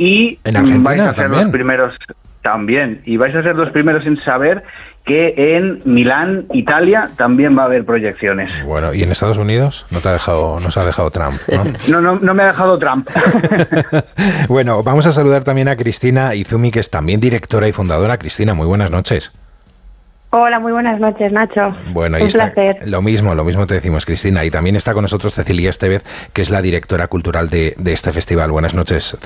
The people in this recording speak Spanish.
y ¿En Argentina vais a ser también? los primeros también, y vais a ser los primeros en saber que en Milán, Italia, también va a haber proyecciones. Bueno, ¿y en Estados Unidos? No nos ha dejado Trump, ¿no? No me ha dejado Trump. Bueno, vamos a saludar también a Cristina Izumi, que es también directora y fundadora. Cristina, muy buenas noches. Hola, muy buenas noches, Nacho. Bueno, y un placer. Lo mismo te decimos, Cristina. Y también está con nosotros Cecilia Estevez, que es la directora cultural de este festival. Buenas noches,